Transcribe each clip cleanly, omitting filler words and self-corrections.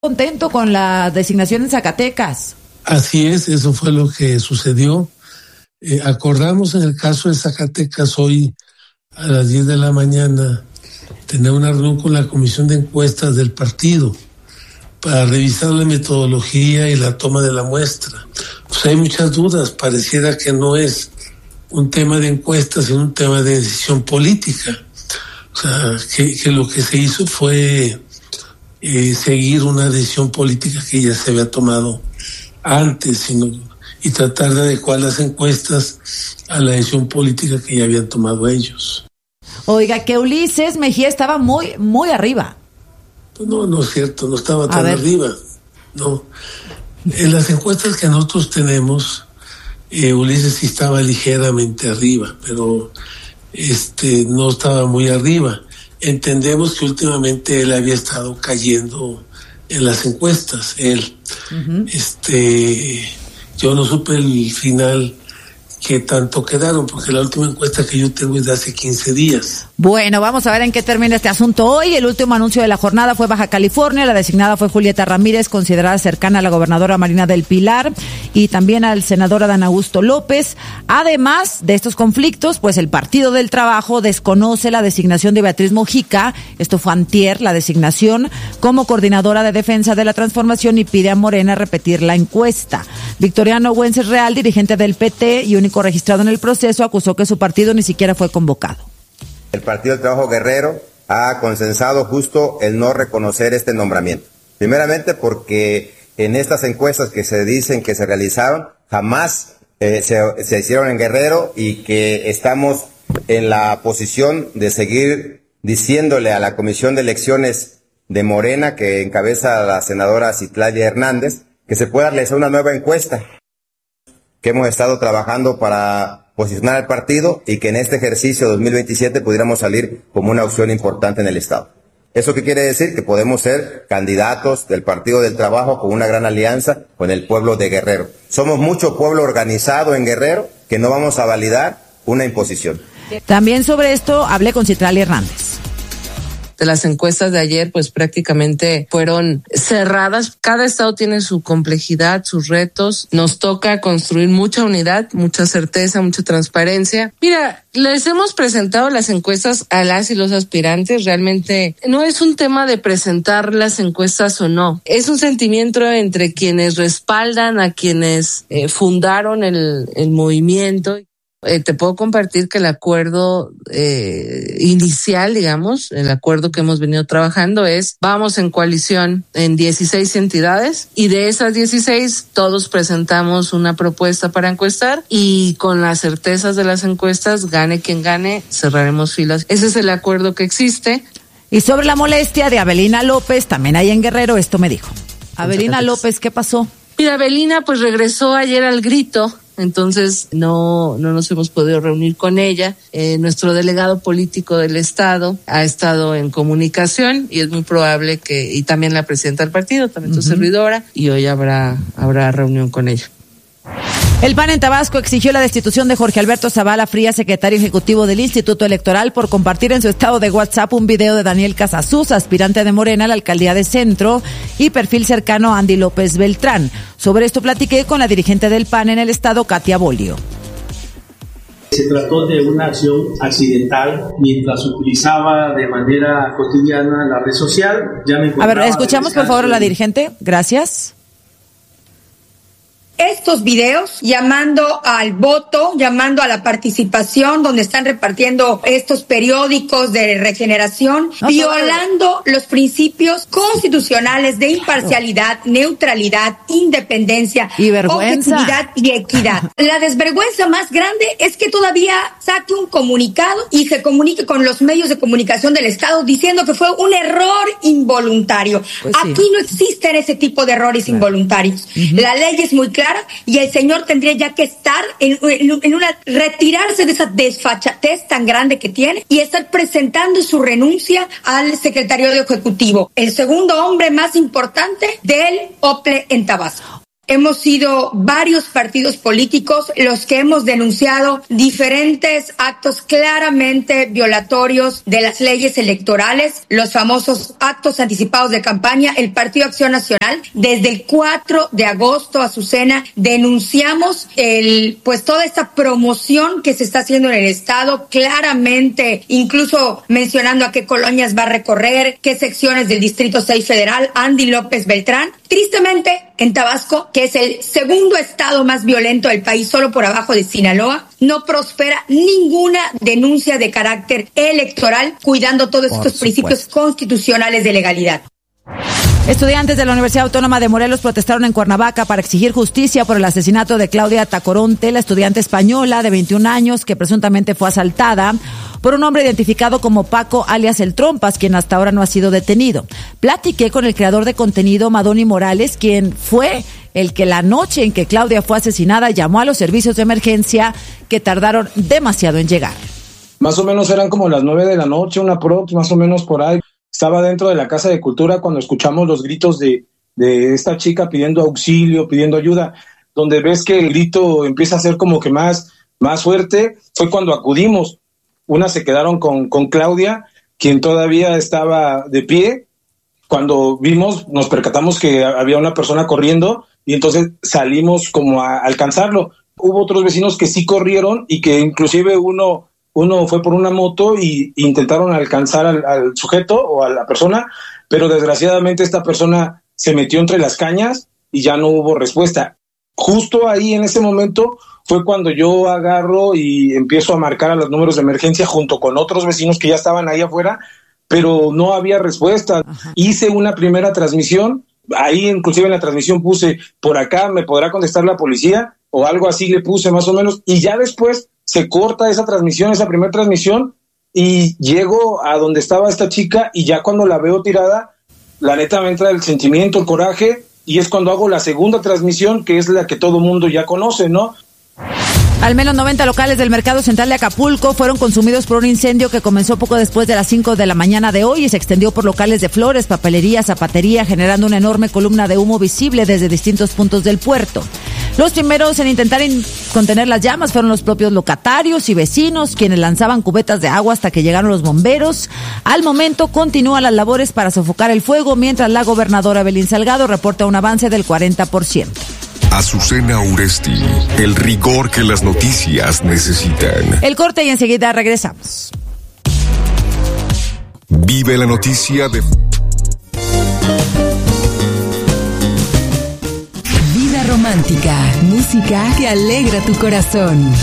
Contento con la designación en Zacatecas. Así es, eso fue lo que sucedió. Acordamos en el caso de Zacatecas hoy a las 10 de la mañana tener una reunión con la Comisión de Encuestas del partido para revisar la metodología y la toma de la muestra. Pues hay muchas dudas, pareciera que no es un tema de encuestas, sino un tema de decisión política. O sea, que lo que se hizo fue seguir una decisión política que ya se había tomado antes, y tratar de adecuar las encuestas a la decisión política que ya habían tomado ellos. Oiga, que Ulises Mejía estaba muy arriba. Pues no es cierto, no estaba tan arriba. No. En las encuestas que nosotros tenemos, Ulises sí estaba ligeramente arriba, pero no estaba muy arriba. Entendemos que últimamente él había estado cayendo en las encuestas, él. Uh-huh. Yo no supe el final que tanto quedaron, porque la última encuesta que yo tengo es de hace 15 días. Bueno, vamos a ver en qué termina este asunto hoy. El último anuncio de la jornada fue Baja California. La designada fue Julieta Ramírez, considerada cercana a la gobernadora Marina del Pilar y también al senador Adán Augusto López. Además de estos conflictos, pues el Partido del Trabajo desconoce la designación de Beatriz Mojica, esto fue antier, la designación como coordinadora de defensa de la transformación, y pide a Morena repetir la encuesta. Victoriano Güences Real, dirigente del PT y único registrado en el proceso, acusó que su partido ni siquiera fue convocado. El Partido del Trabajo Guerrero ha consensado justo el no reconocer este nombramiento. Primeramente porque en estas encuestas que se dicen que se realizaron, jamás se hicieron en Guerrero, y que estamos en la posición de seguir diciéndole a la Comisión de Elecciones de Morena, que encabeza la senadora Citlali Hernández, que se pueda realizar una nueva encuesta, que hemos estado trabajando para posicionar al partido y que en este ejercicio 2027 pudiéramos salir como una opción importante en el Estado. ¿Eso qué quiere decir? Que podemos ser candidatos del Partido del Trabajo con una gran alianza con el pueblo de Guerrero. Somos mucho pueblo organizado en Guerrero que no vamos a validar una imposición. También sobre esto hablé con Citlali Hernández. De las encuestas de ayer, pues prácticamente fueron cerradas. Cada estado tiene su complejidad, sus retos. Nos toca construir mucha unidad, mucha certeza, mucha transparencia. Mira, les hemos presentado las encuestas a las y los aspirantes. Realmente no es un tema de presentar las encuestas o no. Es un sentimiento entre quienes respaldan a quienes fundaron el movimiento. Te puedo compartir que el acuerdo inicial, digamos, el acuerdo que hemos venido trabajando es: vamos en coalición en 16 entidades, y de esas 16 todos presentamos una propuesta para encuestar, y con las certezas de las encuestas, gane quien gane, cerraremos filas. Ese es el acuerdo que existe. Y sobre la molestia de Abelina López, también ahí en Guerrero, esto me dijo. Abelina López, ¿qué pasó? Mira, Abelina pues regresó ayer al grito. Entonces no nos hemos podido reunir con ella. Nuestro delegado político del estado ha estado en comunicación, y es muy probable que, y también la presidenta del partido, también su servidora, y hoy habrá reunión con ella. El PAN en Tabasco exigió la destitución de Jorge Alberto Zavala Frías, secretario ejecutivo del Instituto Electoral, por compartir en su estado de WhatsApp un video de Daniel Casasus, aspirante de Morena a la alcaldía de Centro y perfil cercano a Andy López Beltrán. Sobre esto platiqué con la dirigente del PAN en el estado, Katia Bolio. Se trató de una acción accidental mientras utilizaba de manera cotidiana la red social. A ver, escuchamos por favor a la dirigente. Gracias. Estos videos llamando al voto, llamando a la participación, donde están repartiendo estos periódicos de regeneración, violando los principios constitucionales de imparcialidad, neutralidad, independencia, objetividad y equidad. La desvergüenza más grande es que todavía saque un comunicado y se comunique con los medios de comunicación del Estado diciendo que fue un error involuntario. Pues sí. Aquí no existen ese tipo de errores involuntarios. La ley es muy clara, y el señor tendría ya que estar retirarse de esa desfachatez tan grande que tiene y estar presentando su renuncia al secretario ejecutivo, el segundo hombre más importante del OPLE en Tabasco. hemos sido varios partidos políticos los que hemos denunciado diferentes actos claramente violatorios de las leyes electorales, los famosos actos anticipados de campaña. El Partido Acción Nacional, desde el 4 de agosto, Azucena, denunciamos toda esta promoción que se está haciendo en el Estado, claramente, incluso mencionando a qué colonias va a recorrer, qué secciones del Distrito 6 Federal, Andy López Beltrán. Tristemente, en Tabasco, que es el segundo estado más violento del país, solo por abajo de Sinaloa, no prospera ninguna denuncia de carácter electoral, cuidando todos estos principios constitucionales de legalidad. Estudiantes de la Universidad Autónoma de Morelos protestaron en Cuernavaca para exigir justicia por el asesinato de Claudia Tacoronte, la estudiante española de 21 años que presuntamente fue asaltada por un hombre identificado como Paco, alias El Trompas, quien hasta ahora no ha sido detenido. Platiqué con el creador de contenido, Madoni Morales, quien fue el que la noche en que Claudia fue asesinada llamó a los servicios de emergencia que tardaron demasiado en llegar. Más o menos eran como las 9 de la noche, una prox, más o menos por ahí. Estaba dentro de la Casa de Cultura cuando escuchamos los gritos de esta chica pidiendo auxilio, pidiendo ayuda. Donde ves que el grito empieza a ser como que más fuerte, fue cuando acudimos. Unas se quedaron con Claudia, quien todavía estaba de pie. Cuando vimos, nos percatamos que había una persona corriendo y entonces salimos como a alcanzarlo. Hubo otros vecinos que sí corrieron y que inclusive uno fue por una moto y intentaron alcanzar al sujeto o a la persona, pero desgraciadamente esta persona se metió entre las cañas y ya no hubo respuesta. Justo ahí en ese momento fue cuando yo agarro y empiezo a marcar a los números de emergencia junto con otros vecinos que ya estaban ahí afuera, pero no había respuesta. Ajá. Hice una primera transmisión, ahí inclusive en la transmisión puse, por acá me podrá contestar la policía, o algo así le puse más o menos, y ya después se corta esa transmisión, esa primera transmisión, y llego a donde estaba esta chica, y ya cuando la veo tirada, la neta me entra el sentimiento, el coraje, y es cuando hago la segunda transmisión, que es la que todo mundo ya conoce, ¿no? Al menos 90 locales del Mercado Central de Acapulco fueron consumidos por un incendio que comenzó poco después de las 5 de la mañana de hoy y se extendió por locales de flores, papelería, zapatería, generando una enorme columna de humo visible desde distintos puntos del puerto. Los primeros en intentar contener las llamas fueron los propios locatarios y vecinos, quienes lanzaban cubetas de agua hasta que llegaron los bomberos. Al momento continúan las labores para sofocar el fuego, mientras la gobernadora Evelyn Salgado reporta un avance del 40%. Azucena Uresti, el rigor que las noticias necesitan. El corte y enseguida regresamos. Vive la noticia de... Vida romántica, música que alegra tu corazón.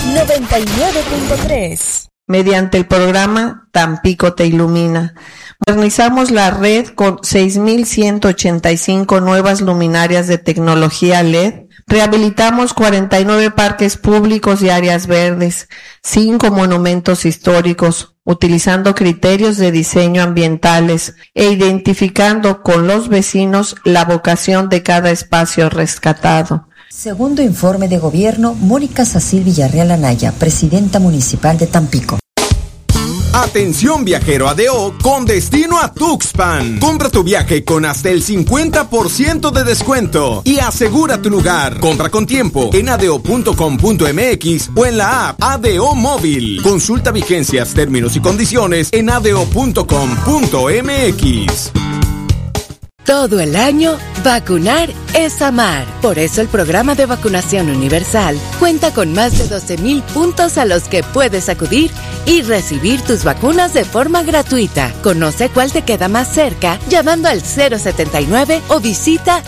99.3. Mediante el programa Tampico te ilumina, modernizamos la red con 6,185 nuevas luminarias de tecnología LED. Rehabilitamos 49 parques públicos y áreas verdes, 5 monumentos históricos, utilizando criterios de diseño ambientales e identificando con los vecinos la vocación de cada espacio rescatado. Segundo informe de gobierno, Mónica Sacil Villarreal Anaya, presidenta municipal de Tampico. Atención viajero ADO con destino a Tuxpan. Compra tu viaje con hasta el 50% de descuento y asegura tu lugar. Compra con tiempo en ado.com.mx o en la app ADO Móvil. Consulta vigencias, términos y condiciones en ado.com.mx. Todo el año, vacunar es amar. Por eso el programa de vacunación universal cuenta con más de 12,000 puntos a los que puedes acudir y recibir tus vacunas de forma gratuita. Conoce cuál te queda más cerca llamando al 079 o visita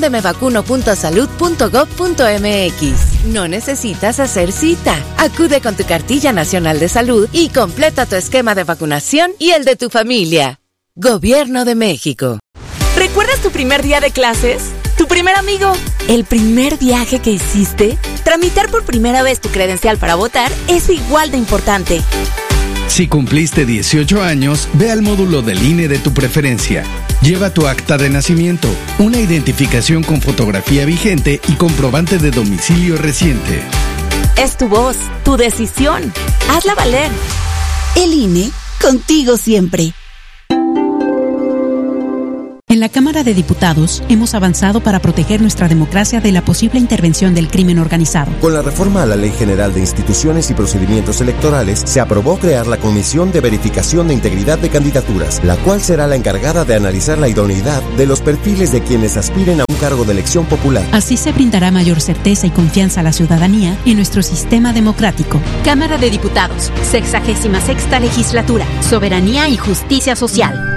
dondemevacuno.salud.gov.mx. No necesitas hacer cita. Acude con tu cartilla nacional de salud y completa tu esquema de vacunación y el de tu familia. Gobierno de México. ¿Recuerdas tu primer día de clases? ¿Tu primer amigo? ¿El primer viaje que hiciste? Tramitar por primera vez tu credencial para votar es igual de importante. Si cumpliste 18 años, ve al módulo del INE de tu preferencia. Lleva tu acta de nacimiento, una identificación con fotografía vigente y comprobante de domicilio reciente. Es tu voz, tu decisión. Hazla valer. El INE, contigo siempre. En la Cámara de Diputados hemos avanzado para proteger nuestra democracia de la posible intervención del crimen organizado. Con la reforma a la Ley General de Instituciones y Procedimientos Electorales, se aprobó crear la Comisión de Verificación de Integridad de Candidaturas, la cual será la encargada de analizar la idoneidad de los perfiles de quienes aspiren a un cargo de elección popular. Así se brindará mayor certeza y confianza a la ciudadanía en nuestro sistema democrático. Cámara de Diputados, 66ª Legislatura, Soberanía y Justicia Social.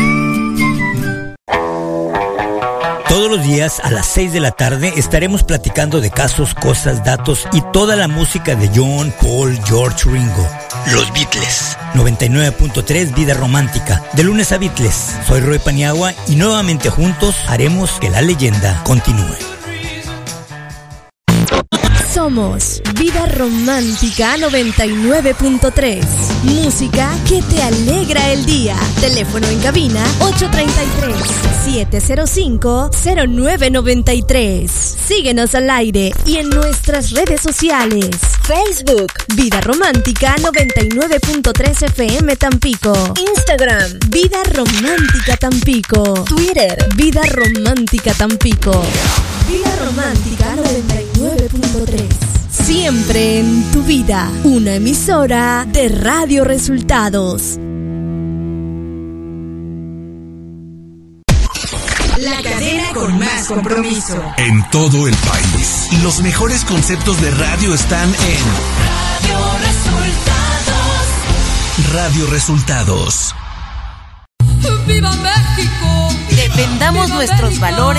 Todos los días a las 6 de la tarde estaremos platicando de casos, cosas, datos y toda la música de John, Paul, George, Ringo. Los Beatles. 99.3 Vida Romántica. De lunes a Beatles. Soy Roy Paniagua y nuevamente juntos haremos que la leyenda continúe. Somos Vida Romántica 99.3. Música que te alegra el día. Teléfono en cabina 833-705-0993. Síguenos al aire y en nuestras redes sociales. Facebook Vida Romántica 99.3 FM Tampico. Instagram Vida Romántica Tampico. Twitter Vida Romántica Tampico. Vida Romántica 99.3. Siempre en tu vida. Una emisora de Radio Resultados. La cadena con más compromiso. En todo el país. Los mejores conceptos de radio están en Radio Resultados. ¡Viva México! Defendamos nuestros valores